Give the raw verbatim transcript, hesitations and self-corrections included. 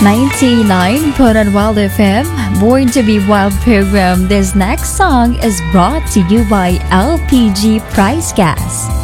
ninety-nine point one Wild F M, Born to be Wild program. This next song is brought to you by L P G Price Gas.